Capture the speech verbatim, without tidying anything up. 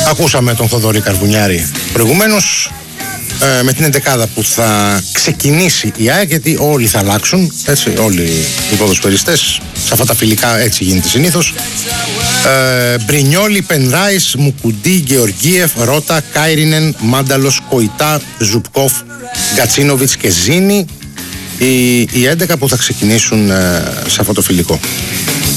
Ακούσαμε τον Θοδωρή Καρβουνιάρη προηγουμένως, ε, με την εντεκάδα που θα ξεκινήσει η ΑΕΚ, γιατί όλοι θα αλλάξουν, έτσι, όλοι οι ποδοσφαιριστές σε αυτά τα φιλικά, έτσι γίνεται συνήθως. ε, Μπρινιόλι, Πενράις, Μουκουντή, Γεωργίεφ, Ρότα, Κάιρινεν, Μάνταλος, Κοϊτά, Ζουπκόφ, Γκατσίνοβιτς και Ζίνη, οι, οι έντεκα που θα ξεκινήσουν ε, σε αυτό το φιλικό.